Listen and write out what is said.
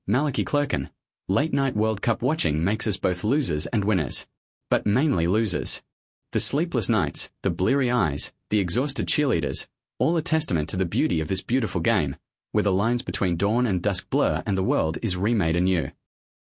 Malachi Clerkin. Late night World Cup watching makes us both losers and winners. But mainly losers. The sleepless nights, the bleary eyes, the exhausted cheerleaders, all a testament to the beauty of this beautiful game, where the lines between dawn and dusk blur and the world is remade anew.